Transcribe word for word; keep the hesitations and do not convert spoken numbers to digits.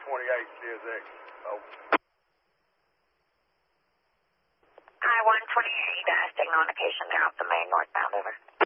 twenty-eight, C S X. Oh. Hi, one twenty-eight, uh, signal indication. They're off the main northbound, over.